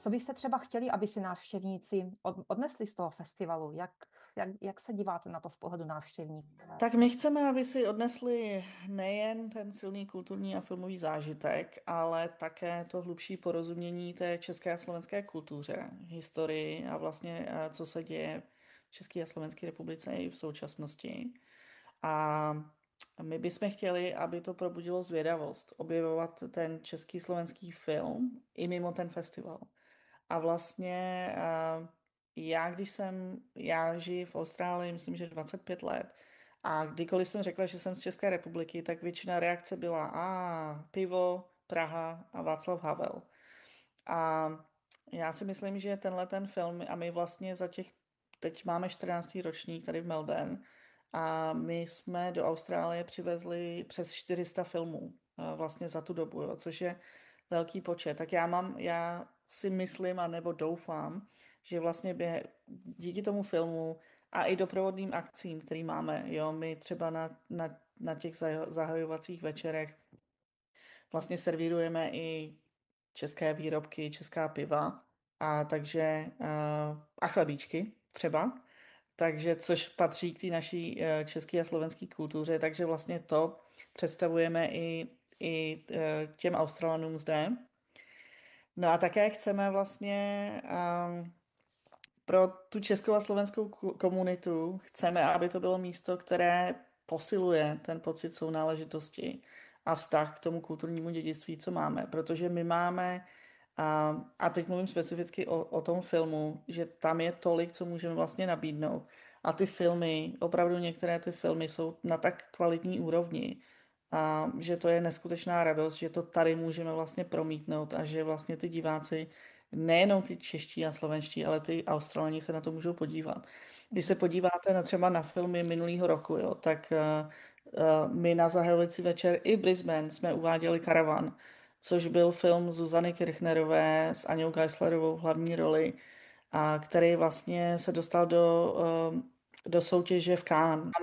co byste třeba chtěli, aby si návštěvníci odnesli z toho festivalu? Jak se díváte na to z pohledu návštěvníka? Tak my chceme, aby si odnesli nejen ten silný kulturní a filmový zážitek, ale také to hlubší porozumění té české a slovenské kultuře, historii a vlastně co se děje v České a Slovenské republice i v současnosti. A my bychom chtěli, aby to probudilo zvědavost, objevovat ten český slovenský film i mimo ten festival. A vlastně já žiji v Austrálii, myslím, že 25 let, a kdykoliv jsem řekla, že jsem z České republiky, tak většina reakce byla pivo, Praha a Václav Havel. A já si myslím, že tenhle ten film, a my vlastně teď máme 14. ročník tady v Melbourne, a my jsme do Austrálie přivezli přes 400 filmů vlastně za tu dobu, jo, což je velký počet. Tak já si myslím a nebo doufám, že vlastně díky tomu filmu a i doprovodným akcím, který máme, jo, my třeba na těch zahajovacích večerech vlastně servírujeme i české výrobky, česká piva a chlebíčky třeba. Takže což patří k té naší české a slovenské kultuře, takže vlastně to představujeme i těm Australanům zde. No a také chceme vlastně pro tu českou a slovenskou komunitu, chceme, aby to bylo místo, které posiluje ten pocit sounáležitosti a vztah k tomu kulturnímu dědictví, co máme. Protože my máme, a teď mluvím specificky o tom filmu, že tam je tolik, co můžeme vlastně nabídnout. A ty filmy, opravdu některé ty filmy jsou na tak kvalitní úrovni, a že to je neskutečná radost, že to tady můžeme vlastně promítnout a že vlastně ty diváci, nejenom ty čeští a slovenští, ale ty Australani se na to můžou podívat. Když se podíváte třeba na filmy minulého roku, jo, tak my na zahajovací večer i Brisbane jsme uváděli Karavan, což byl film Zuzany Kirchnerové s Aňou Geislerovou v hlavní roli, a který vlastně se dostal do soutěže v Cannes.